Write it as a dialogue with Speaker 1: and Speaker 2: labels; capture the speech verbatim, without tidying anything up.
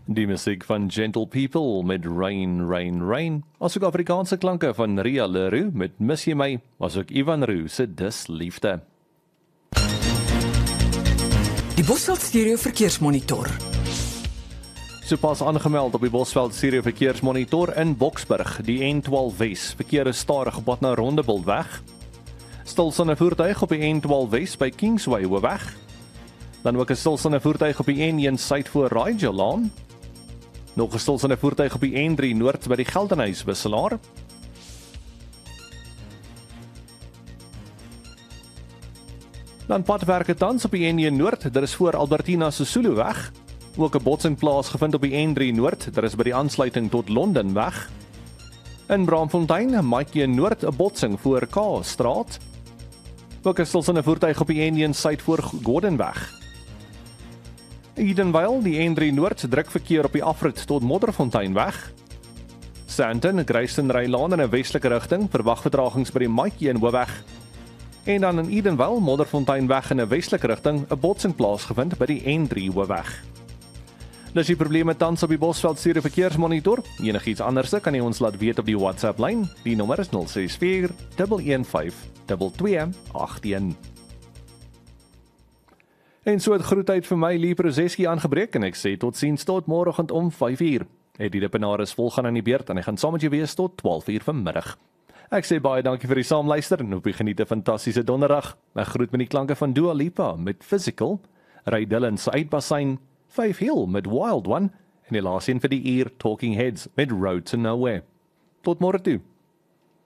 Speaker 1: Die musiek van Gentle People met Rain, Rain, Rain, asook Afrikaanse klanke van Ria Leroux met Mis jy my, asook Ivan Roux se Dis Liefde.
Speaker 2: Die Bosveld Stereo Verkeersmonitor.
Speaker 1: Sopas aangemeld op die Bosveld Stereo Verkeersmonitor in Boksburg, die N twaalf Wes, verkeer is stadig op pad na Rondebultweg. Stilstaande voertuig op die N twaalf Wes by Kingsway Hoofweg. Dan ook 'n stilstaande voertuig op die N een suid voor Raidgelaan. Nog 'n stilstaande voertuig op die N drie noord by die Geldenhuys wisselaar. Dan padwerke tans op die N een noord, dit is voor Albertina Sisuluweg. Ook 'n botsing plaasgevind op die N drie noord, dit is by die aansluiting tot Londenweg. In Braamfontein, Maatjie noord, 'n botsing voor K-straat. Ook 'n stilstaande voertuig op die N een suid voor Gordonweg. Edenvale, die N drie noord, druk verkeer op die afrit tot Modderfonteinweg. Sandton, Greyson-Rylaan in 'n westelike rigting, verwag vertragings by die Maatjie en Hoofweg. En dan in Edenvale, Modderfonteinweg in 'n westelike rigting, 'n botsing plaasgevind by die N drie Hoofweg. Dis die probleme tans op die Bosveld Stereo Verkeersmonitor. Enigiets anders kan jy ons laat weet op die WhatsApp-lyn. Die nommer is nul ses vier, een een vyf, twee twee agt een. En so het groetheid vir my Lee Prozeski aangebreek en ek sê tot ziens tot môreoggend om vyf uur. Eddie de Penaris volgaan aan die beurt en hy gaan saam met jou wees tot twaalf uur vanmiddag. Ek sê baie dankie vir die saamluister en hoop jy geniet 'n fantastiese donderdag. Ek groet met die klanke van Dua Lipa met Physical, Ray Dillon se Uitbasyn, Faith Hill met Wild One en die laaste een vir die uur Talking Heads met Road to Nowhere. Tot môre toe.